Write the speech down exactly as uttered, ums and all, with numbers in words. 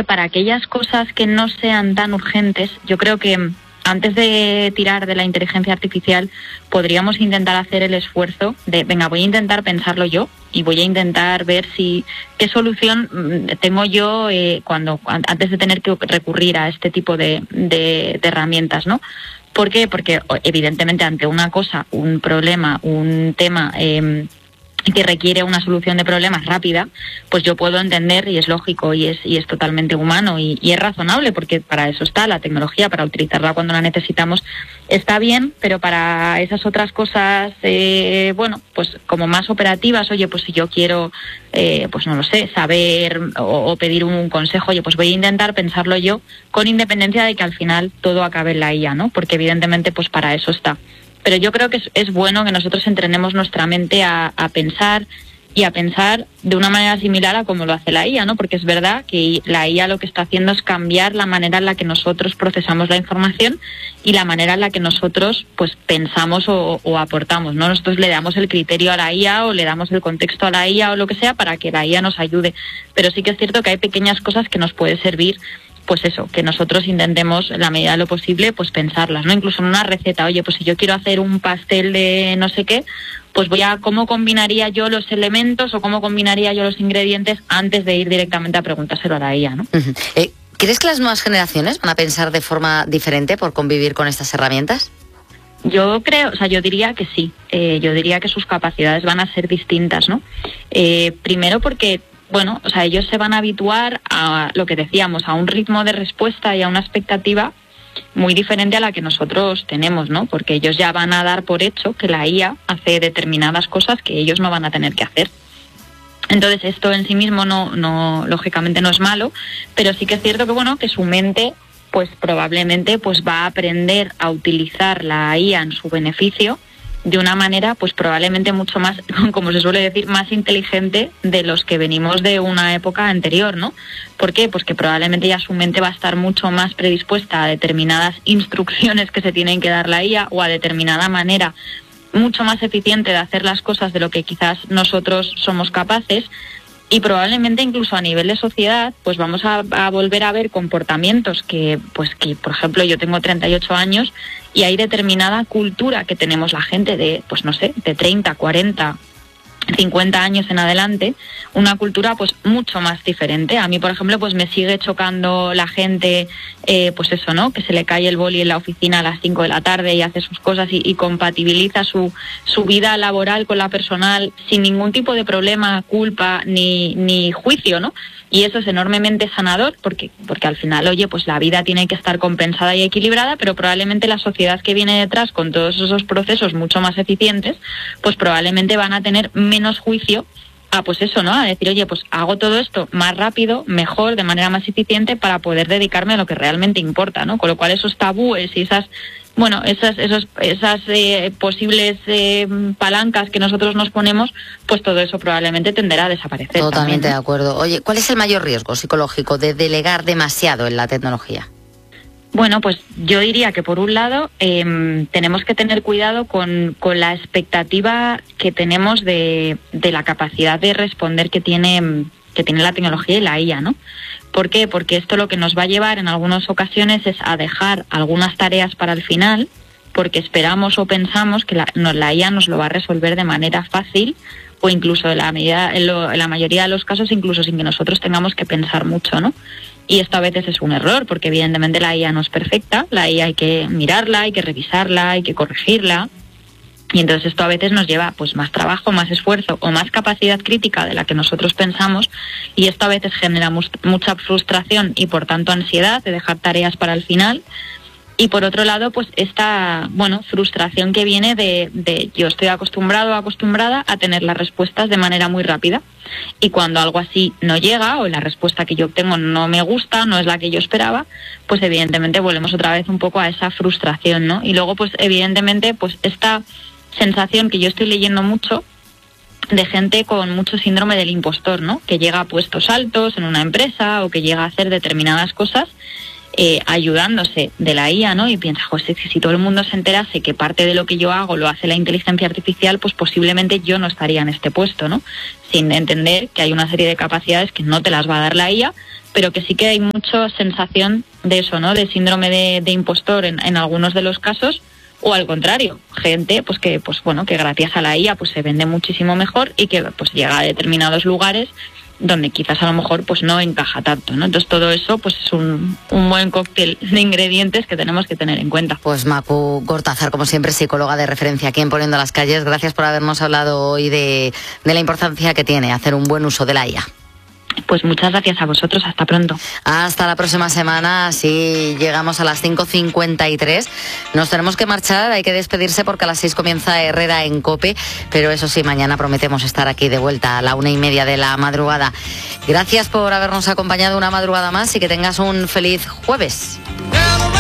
que para aquellas cosas que no sean tan urgentes, yo creo que antes de tirar de la inteligencia artificial podríamos intentar hacer el esfuerzo de, venga, voy a intentar pensarlo yo y voy a intentar ver si qué solución tengo yo eh, cuando antes de tener que recurrir a este tipo de, de, de herramientas, ¿no? ¿Por qué? Porque evidentemente ante una cosa, un problema, un tema eh, que requiere una solución de problemas rápida, pues yo puedo entender, y es lógico y es y es totalmente humano y, y es razonable, porque para eso está la tecnología, para utilizarla cuando la necesitamos, está bien, pero para esas otras cosas, eh, bueno, pues como más operativas, oye, pues si yo quiero, eh, pues no lo sé, saber o, o pedir un consejo, oye, pues voy a intentar pensarlo yo, con independencia de que al final todo acabe en la I A, ¿no? Porque evidentemente pues para eso está. Pero yo creo que es, es bueno que nosotros entrenemos nuestra mente a, a pensar y a pensar de una manera similar a como lo hace la I A, ¿no? Porque es verdad que la I A lo que está haciendo es cambiar la manera en la que nosotros procesamos la información y la manera en la que nosotros pues pensamos o, o aportamos, ¿no? Nosotros le damos el criterio a la I A o le damos el contexto a la I A o lo que sea para que la I A nos ayude. Pero sí que es cierto que hay pequeñas cosas que nos puede servir, pues eso, que nosotros intentemos, en la medida de lo posible, pues pensarlas, ¿no? Incluso en una receta, oye, pues si yo quiero hacer un pastel de no sé qué, pues voy a cómo combinaría yo los elementos o cómo combinaría yo los ingredientes antes de ir directamente a preguntárselo a la I A, ¿no? Uh-huh. eh, ¿Crees que las nuevas generaciones van a pensar de forma diferente por convivir con estas herramientas? Yo creo, o sea, yo diría que sí. Eh, yo diría que sus capacidades van a ser distintas, ¿no? Eh, primero porque bueno, o sea, ellos se van a habituar a lo que decíamos, a un ritmo de respuesta y a una expectativa muy diferente a la que nosotros tenemos, ¿no? Porque ellos ya van a dar por hecho que la I A hace determinadas cosas que ellos no van a tener que hacer. Entonces, esto en sí mismo no, no, lógicamente no es malo, pero sí que es cierto que, bueno, que su mente, pues probablemente, pues va a aprender a utilizar la I A en su beneficio de una manera pues probablemente mucho más, como se suele decir, más inteligente de los que venimos de una época anterior, ¿no? ¿Por qué? Pues que probablemente ya su mente va a estar mucho más predispuesta a determinadas instrucciones que se tienen que dar la I A o a determinada manera mucho más eficiente de hacer las cosas de lo que quizás nosotros somos capaces. Y probablemente incluso a nivel de sociedad, pues vamos a, a volver a ver comportamientos que, pues que, por ejemplo, yo tengo treinta y ocho años y hay determinada cultura que tenemos la gente de, pues no sé, de treinta, cuarenta, cincuenta años en adelante, una cultura pues mucho más diferente. A mí, por ejemplo, pues me sigue chocando la gente, eh, pues eso, ¿no? Que se le cae el boli en la oficina a las cinco de la tarde y hace sus cosas y, y compatibiliza su, su vida laboral con la personal sin ningún tipo de problema, culpa ni, ni juicio, ¿no? Y eso es enormemente sanador porque, porque al final, oye, pues la vida tiene que estar compensada y equilibrada, pero probablemente la sociedad que viene detrás con todos esos procesos mucho más eficientes, pues probablemente van a tener menos juicio a pues eso, ¿no? A decir, oye, pues hago todo esto más rápido, mejor, de manera más eficiente para poder dedicarme a lo que realmente importa, ¿no? Con lo cual esos tabúes y esas, bueno, esas esos, esas eh, posibles eh, palancas que nosotros nos ponemos, pues todo eso probablemente tenderá a desaparecer. Totalmente también, ¿no? De acuerdo. Oye, ¿cuál es el mayor riesgo psicológico de delegar demasiado en la tecnología? Bueno, pues yo diría que por un lado eh, tenemos que tener cuidado con, con la expectativa que tenemos de, de la capacidad de responder que tiene, que tiene la tecnología y la I A, ¿no? ¿Por qué? Porque esto lo que nos va a llevar en algunas ocasiones es a dejar algunas tareas para el final, porque esperamos o pensamos que la, no, la I A nos lo va a resolver de manera fácil o incluso en la, medida, en, lo, en la mayoría de los casos incluso sin que nosotros tengamos que pensar mucho, ¿no? Y esto a veces es un error, porque evidentemente la I A no es perfecta, la I A hay que mirarla, hay que revisarla, hay que corregirla, y entonces esto a veces nos lleva pues más trabajo, más esfuerzo o más capacidad crítica de la que nosotros pensamos, y esto a veces genera mu- mucha frustración y por tanto ansiedad de dejar tareas para el final. Y por otro lado, pues esta, bueno, frustración que viene de, de yo estoy acostumbrado o acostumbrada a tener las respuestas de manera muy rápida. Y cuando algo así no llega o la respuesta que yo obtengo no me gusta, no es la que yo esperaba, pues evidentemente volvemos otra vez un poco a esa frustración, ¿no? Y luego, pues evidentemente, pues esta sensación que yo estoy leyendo mucho de gente con mucho síndrome del impostor, ¿no? Que llega a puestos altos en una empresa o que llega a hacer determinadas cosas eh, ayudándose de la I A, ¿no? Y piensa, José, si todo el mundo se enterase que parte de lo que yo hago lo hace la inteligencia artificial, pues posiblemente yo no estaría en este puesto, ¿no? Sin entender que hay una serie de capacidades que no te las va a dar la I A, pero que sí que hay mucha sensación de eso, ¿no? De síndrome de, de impostor en, en algunos de los casos, o al contrario, gente pues que pues bueno que gracias a la I A pues se vende muchísimo mejor y que pues llega a determinados lugares donde quizás a lo mejor pues no encaja tanto, ¿no? Entonces todo eso pues es un, un buen cóctel de ingredientes que tenemos que tener en cuenta. Pues Macu Cortázar, como siempre, psicóloga de referencia aquí en Poniendo las Calles, gracias por habernos hablado hoy de, de la importancia que tiene hacer un buen uso de la I A. Pues muchas gracias a vosotros, hasta pronto. Hasta la próxima semana, así llegamos a las cinco cincuenta y tres. Nos tenemos que marchar, hay que despedirse porque a las seis comienza Herrera en COPE, pero eso sí, mañana prometemos estar aquí de vuelta a la una y media de la madrugada. Gracias por habernos acompañado una madrugada más y que tengas un feliz jueves.